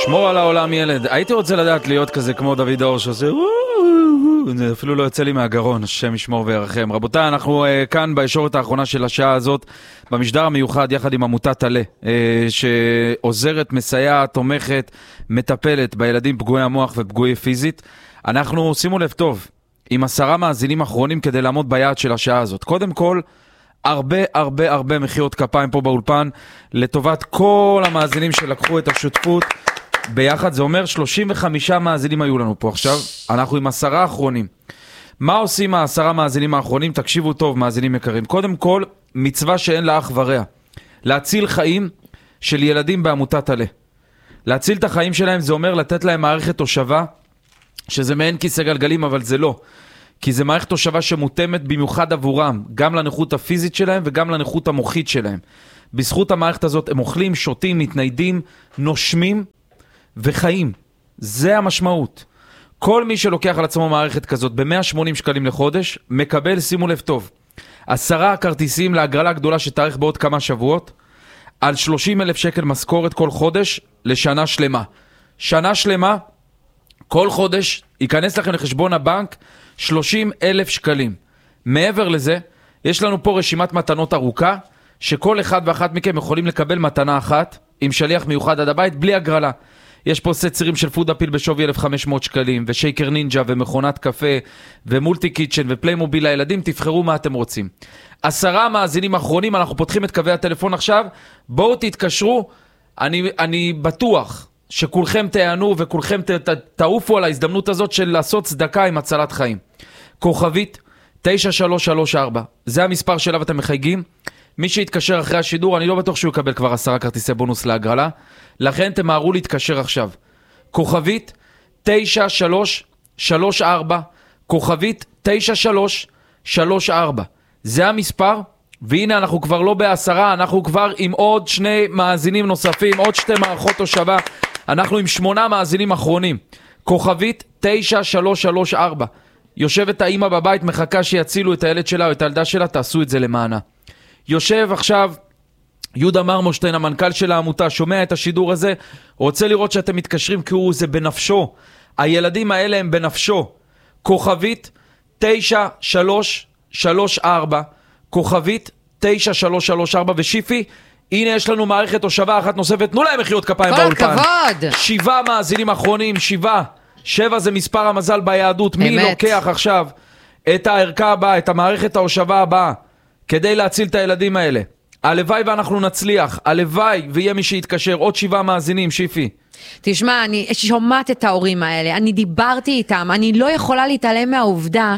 שמור על העולם ילד. הייתי רוצה לדעת להיות כזה כמו דוד אור שעושה זה אפילו לא יוצא לי מהגרון, השם ישמור וירחם. רבותיי, אנחנו כאן בישורת האחרונה של השעה הזאת, במשדר המיוחד יחד עם עמותת עלה, שעוזרת, מסייעת, תומכת, מטפלת בילדים פגועי המוח ופגועי פיזית. אנחנו, שימו לב טוב, עם 10 מאזינים אחרונים כדי לעמוד ביעד של השעה הזאת. קודם כל, הרבה מחיאות כפיים פה באולפן, לטובת כל המאזינים שלקחו את השותפות ביחד. זה אומר 35 מאזינים היו לנו פה עכשיו, אנחנו עם 10 אחרונים. מה עושים 10 מאזינים האחרונים? תקשיבו טוב מאזינים יקרים. קודם כל, מצווה שאין לה אח ורע, להציל חיים של ילדים בעמותת עלה. להציל את החיים שלהם זה אומר לתת להם מערכת תושבה, שזה מעין כיסא גלגלים אבל זה לא, כי זה מערכת תושבה שמותאמת במיוחד עבורם, גם לנכות הפיזית שלהם וגם לנכות המוחית שלהם. בזכות המערכת הזאת הם אוכלים, שותים, מתניידים, נושמים וחיים. זה המשמעות. כל מי שלוקח על עצמו מערכת כזאת ב-180 שקלים לחודש, מקבל, שימו לב טוב, 10 כרטיסים להגרלה גדולה שתארך בעוד כמה שבועות, על 30,000 שקל משכורת כל חודש לשנה שלמה. שנה שלמה, כל חודש ייכנס לכם לחשבון הבנק 30,000 שקלים. מעבר לזה, יש לנו פה רשימת מתנות ארוכה, שכל אחד ואחת מכם יכולים לקבל מתנה אחת, עם שליח מיוחד עד הבית, בלי הגרלה. יש פה סט צירים של פוד אפיל בשווי 1,500 שקלים, ושייקר נינג'ה, ומכונת קפה, ומולטי קיצ'ן, ופליימוביל לילדים, תבחרו מה אתם רוצים. 10 מאזינים אחרונים, אנחנו פותחים את קווי הטלפון עכשיו, בואו תתקשרו, אני בטוח שכולכם תענו, וכולכם תעופו על ההזדמנות הזאת של לעשות צדקה עם הצלת חיים. כוכבית 9334, זה המספר שאליו אתם מחייגים. מי שיתקשר אחרי השידור, אני לא בטוח שהוא יקבל כבר 10 כרטיסי בונוס להגרלה, לכן תמהרו להתקשר עכשיו. כוכבית 9334, כוכבית 9334, זה המספר, והנה אנחנו כבר לא ב10, אנחנו כבר עם עוד 2 מאזינים נוספים, עוד 2 מערכות תושבה, אנחנו עם 8 מאזינים אחרונים. כוכבית 9334, יושבת האמא בבית, מחכה שיצילו את הילד שלה או את הילדה שלה, תעשו את זה למענה. יושב עכשיו יהודה מרמושטיין, המנכ"ל של העמותה, שומע את השידור הזה, רוצה לראות שאתם מתקשרים כי זה בנפשו. הילדים האלה הם בנפשו. כוכבית 9334, כוכבית 9334, ושיפי, הנה יש לנו מערכת תושבה אחת נוספת, תנו להם מחיאות כפיים באולפן. כל הכבוד. 7 מאזינים אחרונים, 7 זה מספר המזל ביהדות. מי לוקח עכשיו את הערכה הבאה, את המערכת ההושבה הבאה, כדי להציל את הילדים האלה? הלוואי ואנחנו נצליח, הלוואי ויהיה מי שיתקשר. עוד 7 מאזינים, שיפי. תשמע, אני שומעת את ההורים האלה, אני דיברתי איתם, אני לא יכולה להתעלם מהעובדה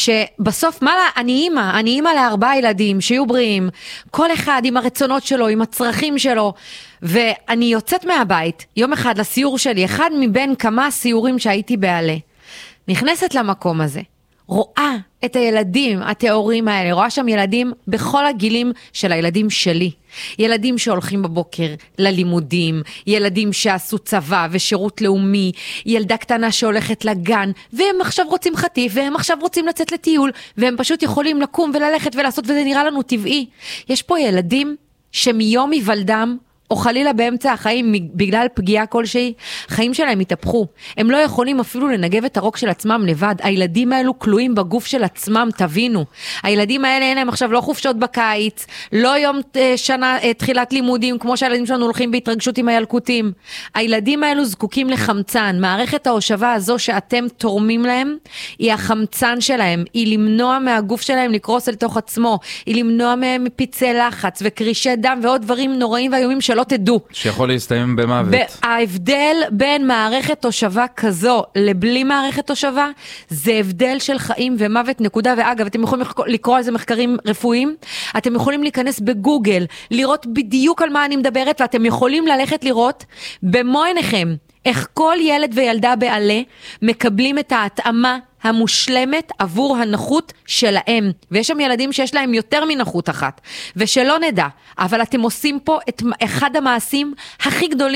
שבסוף, אני אימא ל4 ילדים שיהיו בריאים, כל אחד עם הרצונות שלו, עם הצרכים שלו, ואני יוצאת מהבית יום אחד לסיור שלי, אחד מבין כמה סיורים שהייתי בעלה, נכנסת למקום הזה, רואה את הילדים התיאורים האלה, רואה שם ילדים בכל הגילים של הילדים שלי. ילדים שהולכים בבוקר ללימודים, ילדים שעשו צבא ושירות לאומי, ילדה קטנה שהולכת לגן, והם עכשיו רוצים חטיף, והם עכשיו רוצים לצאת לטיול, והם פשוט יכולים לקום וללכת ולעשות, וזה נראה לנו טבעי. יש פה ילדים שמיום היוולדם, או חלילה באמצע החיים, בגלל פגיעה כלשהי, החיים שלהם התהפכו. הם לא יכולים אפילו לנגב את הרוק של עצמם לבד. הילדים האלו כלואים בגוף של עצמם, תבינו. הילדים האלה אין להם עכשיו לא חופשות בקיץ, לא יום שנה תחילת לימודים, כמו שהילדים שלנו הולכים בהתרגשות עם הילקוטים. הילדים האלו זקוקים לחמצן. מערכת ההושבה הזו שאתם תורמים להם, היא החמצן שלהם. היא למנוע מהגוף שלהם לקרוס אל תוך עצמו. היא למנוע מהם מפיצי לחץ וקרישי דם ועוד דברים נוראים ואיומים שלא תדעו. שיכול להסתיים במוות. ההבדל בין מערכת תושבה כזו לבלי מערכת תושבה, זה הבדל של חיים ומוות, נקודה. ואגב, אתם יכולים לקרוא על זה מחקרים רפואיים, אתם יכולים להיכנס בגוגל, לראות בדיוק על מה אני מדברת, ואתם יכולים ללכת לראות במו עיניכם, איך כל ילד וילדה בעלה מקבלים את ההתאמה המושלמת עבור הנחות שלהם. ויש שם ילדים שיש להם יותר מנחות אחת, ושלא נדע, אבל אתם עושים פה את אחד המעשים הכי גדולים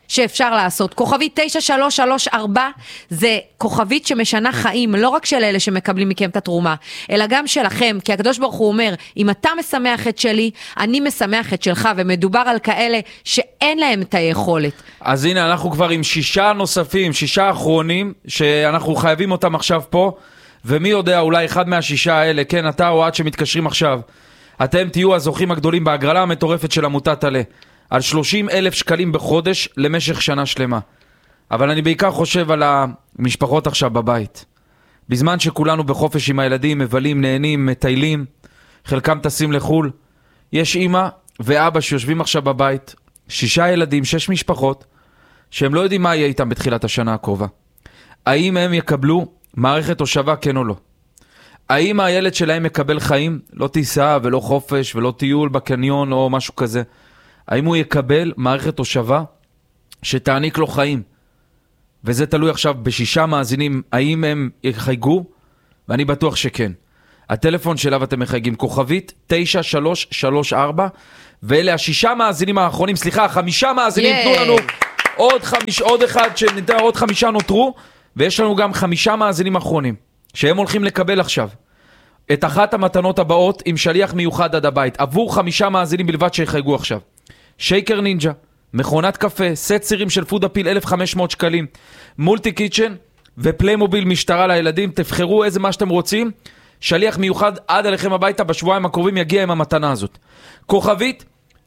שאפשר לעשות. כוכבית 9334 זה כוכבית שמשנה חיים, לא רק של אלה שמקבלים מכם את התרומה, אלא גם שלכם, כי הקדוש ברוך הוא אומר, אם אתה משמח את שלי, אני משמח את שלך, ומדובר על כאלה שאין להם את היכולת. אז הנה, אנחנו כבר עם 6 נוספים, 6 אחרונים, שאנחנו חייבים אותם עכשיו פה, ומי יודע, אולי אחד מה6 האלה, כן, אתה או את שמתקשרים עכשיו, אתם תהיו הזוכים הגדולים בהגרלה המטורפת של עמותת עלה, על 30,000 שקלים בחודש למשך שנה שלמה. אבל אני בעיקר חושב על המשפחות עכשיו בבית. בזמן שכולנו בחופש עם הילדים, מבלים, נהנים, מטיילים, חלקם טסים לחול, יש אמא ואבא שיושבים עכשיו בבית, 6 ילדים, 6 משפחות, שהם לא יודעים מה יהיה איתם בתחילת השנה הקרובה. האם הם יקבלו מערכת הושבה, כן או לא? האם הילד שלהם מקבל חיים, לא טיסה ולא חופש ולא טיול בקניון או משהו כזה? האם הוא יקבל מערכת הושבה שתעניק לו חיים? וזה תלוי עכשיו ב6 מאזינים, האם הם יחייגו? ואני בטוח שכן. הטלפון שלו אתם מחייגים, כוכבית 9334, ואלה 6 מאזינים האחרונים, סליחה, 5 מאזינים, תנו לנו עוד אחד, שניתן עוד 5 נותרו, ויש לנו גם 5 מאזינים אחרונים, שהם הולכים לקבל עכשיו את אחת המתנות הבאות עם שליח מיוחד עד הבית, עבור 5 מאזינים בלבד שיחייגו עכשיו. שייקר נינג'ה, מכונת קפה, סט סירים של פוד אפיל 1,500 שקלים, מולטי קיצ'ן ופליימוביל משטרה לילדים, תבחרו איזה מה שאתם רוצים, שליח מיוחד עד אליכם הביתה בשבועיים הקרובים יגיע עם המתנה הזאת. כוכבית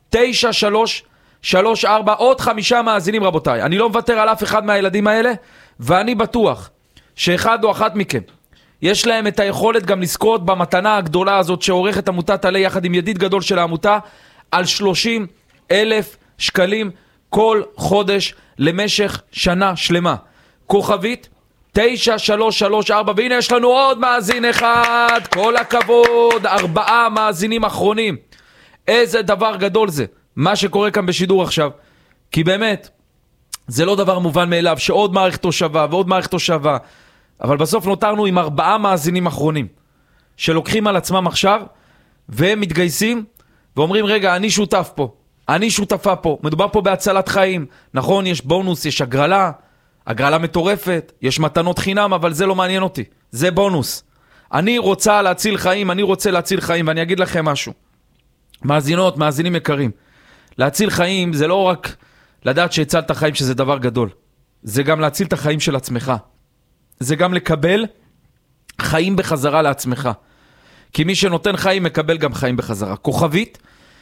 9334, עוד 5 מאזינים רבותיי, אני לא מוותר על אף אחד מהילדים האלה, ואני בטוח שאחד או אחת מכם יש להם את היכולת גם לזכות במתנה הגדולה הזאת שעורכת עמותת עלה יחד עם ידיד גדול של העמותה על 30,000 שקלים כל חודש למשך שנה שלמה. כוכבית 9334, והנה יש לנו עוד מאזין אחד, כל הכבוד, 4 מאזינים אחרונים. איזה דבר גדול זה, מה שקורה כאן בשידור עכשיו, כי באמת זה לא דבר מובן מאליו שעוד מערכת תושבה ועוד מערכת תושבה, אבל בסוף נותרנו עם 4 מאזינים אחרונים שלוקחים על עצמם עכשיו והם מתגייסים ואומרים רגע, אני שותף פה, אני שותפה פה, מדובר פה בהצלת חיים. נכון, יש בונוס, יש הגרלה מטורפת, יש מתנות חינם, אבל זה לא מעניין אותי, זה בונוס. אני רוצה להציל חיים, אני רוצה להציל חיים, ואני אגיד לכם משהו, מאזינות, מאזינים יקרים, להציל חיים זה לא רק לדעת שהצלת חיים שזה דבר גדול, זה גם להציל את החיים של עצמך, זה גם לקבל חיים בחזרה לעצמך, כי מי שנותן חיים מקבל גם חיים בחזרה. כוכבית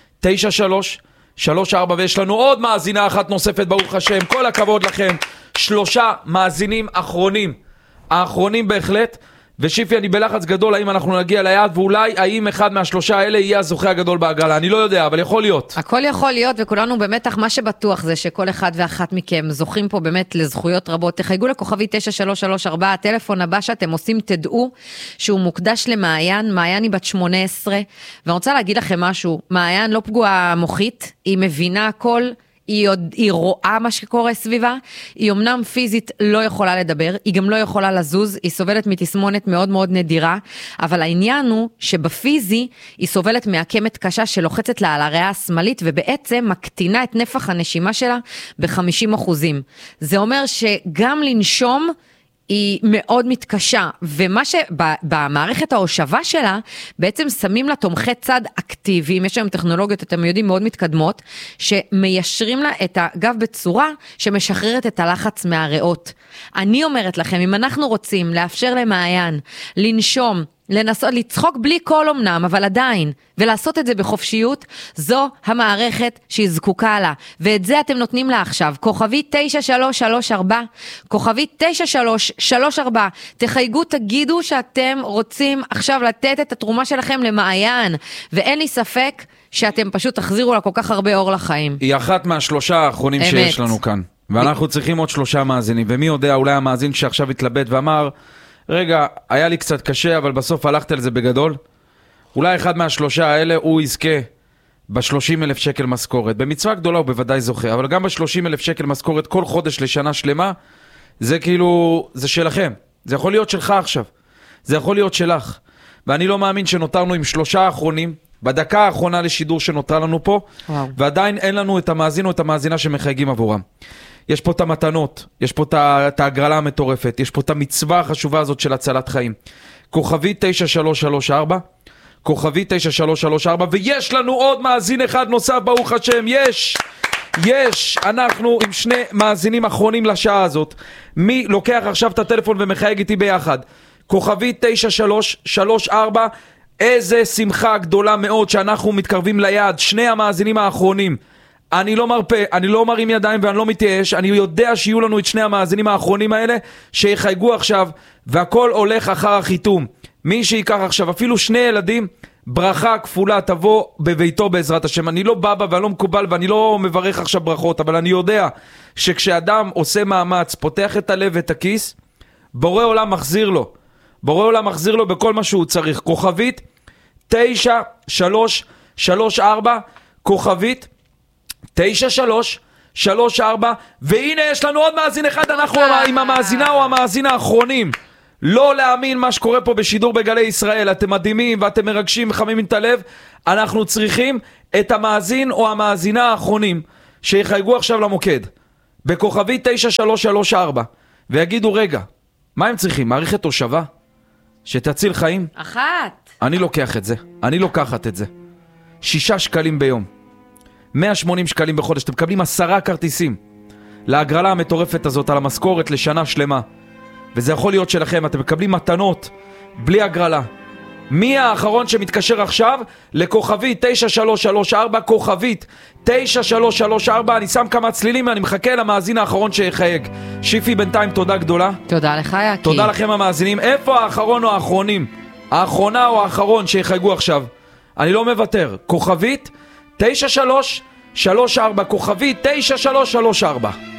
9334, ויש לנו עוד מאזינה אחת נוספת, ברוך השם, כל הכבוד לכם, 3 מאזינים אחרונים, האחרונים בהחלט. ושיפי, אני בלחץ גדול האם אנחנו נגיע ליעד, ואולי האם אחד מה3 האלה יהיה הזוכה הגדול בהגרלה, אני לא יודע, אבל יכול להיות. הכל יכול להיות, וכולנו במתח, מה שבטוח זה שכל אחד ואחת מכם זוכים פה באמת לזכויות רבות. תחייגו לכוכבי 9334, הטלפון הבא שאתם עושים, תדעו שהוא מוקדש למעיין, מעיין היא בת 18, ואני רוצה להגיד לכם משהו, מעיין לא פגועה מוחית, היא מבינה הכל, היא רואה מה שקורה סביבה, היא אמנם פיזית לא יכולה לדבר, היא גם לא יכולה לזוז, היא סובלת מתסמונת מאוד מאוד נדירה, אבל העניין הוא שבפיזי היא סובלת מעקמת קשה שלוחצת לה על הריאה השמאלית, ובעצם מקטינה את נפח הנשימה שלה ב-50%. זה אומר שגם לנשום היא מאוד מתקשה, ומה שבמערכת ההושבה שלה, בעצם שמים לה תומכי צד אקטיביים, יש היום טכנולוגיות, אתם יודעים, מאוד מתקדמות, שמיישרים לה את הגב בצורה שמשחררת את הלחץ מהריאות. אני אומרת לכם, אם אנחנו רוצים לאפשר למעיין, לנשום, לנסות, לצחוק בלי קול אמנם, אבל עדיין, ולעשות את זה בחופשיות, זו המערכת שהיא זקוקה לה, ואת זה אתם נותנים לה עכשיו. כוכבי 9334, כוכבי 9334, תחייגו, תגידו שאתם רוצים עכשיו לתת את התרומה שלכם למעיין, ואין לי ספק שאתם פשוט תחזירו לה כל כך הרבה אור לחיים. היא אחת מה3 האחרונים שיש לנו כאן, ואנחנו צריכים עוד 3 מאזינים, ומי יודע, אולי המאזין שעכשיו התלבט ואמר, רגע, היה לי קצת קשה, אבל בסוף הלכת על זה בגדול. אולי אחד מה3 האלה הוא יזכה ב-30,000 שקל משכורת. במצווה גדולה הוא בוודאי זוכה, אבל גם ב-30,000 שקל משכורת כל חודש לשנה שלמה, זה כאילו, זה שלכם. זה יכול להיות שלך עכשיו. זה יכול להיות שלך. ואני לא מאמין שנותרנו עם 3 האחרונים, בדקה האחרונה לשידור שנותרה לנו פה, ועדיין אין לנו את המאזין או את המאזינה שמחייגים עבורם. יש פה את המתנות, יש פה את ההגרלה המטורפת, יש פה את המצווה החשובה הזאת של הצלת חיים. כוכבי 9334, כוכבי 9334, ויש לנו עוד מאזין אחד נוסף, ברוך השם, יש, אנחנו עם שני מאזינים אחרונים לשעה הזאת. מי לוקח עכשיו את הטלפון ומחייג איתי ביחד? כוכבי 9334, איזה שמחה גדולה מאוד שאנחנו מתקרבים ליעד, שני המאזינים האחרונים. אני לא מרפה, אני לא מרים ידיים ואני לא מתייאש, אני יודע שיהיו לנו את שני המאזינים האחרונים האלה שיחייגו עכשיו, והכל הולך אחר החיתום. מי שיקח עכשיו אפילו שני ילדים, ברכה כפולה תבוא בביתו בעזרת השם. אני לא בבא ואני לא מקובל ואני לא מברך עכשיו ברכות, אבל אני יודע שכשאדם עושה מאמץ, פותח את הלב ואת הכיס, בורא עולם מחזיר לו. בורא עולם מחזיר לו בכל מה שהוא צריך. כוכבית 9334, כוכבית 9334, והנה יש לנו עוד מאזין אחד, אנחנו עם המאזינה או המאזין האחרונים. לא להאמין מה שקורה פה בשידור בגלי ישראל, אתם מדהימים ואתם מרגשים מחממים את הלב. אנחנו צריכים את המאזין או המאזינה האחרונים שיחייגו עכשיו למוקד בכוכבי 9334 ויגידו רגע, מה הם צריכים? מערכת תושבה שתציל חיים? אחת. אני לוקח את זה, אני לוקחת את זה. 6 שקלים ביום, 180 שקלים בחודש, אתם מקבלים 10 כרטיסים להגרלה המטורפת הזאת על המשכורת לשנה שלמה, וזה יכול להיות שלכם. אתם מקבלים מתנות בלי הגרלה. מי האחרון שמתקשר עכשיו לכוכבי 9334, כוכבית 9334? אני שם כמה צלילים ואני מחכה למאזין האחרון שיחייג. שיפי, בינתיים תודה גדולה. תודה לך יקי. תודה לכם המאזינים. איפה האחרון או האחרונים? האחרונה או האחרון שיחייגו עכשיו? אני לא מוותר. כוכבית 9334, כוכבית 9334.